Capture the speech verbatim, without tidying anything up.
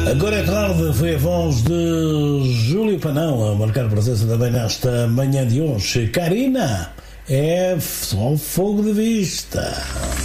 Agora é tarde, foi a voz de Júlio Panão a marcar presença também nesta manhã de hoje. Karina, é só fogo de vista.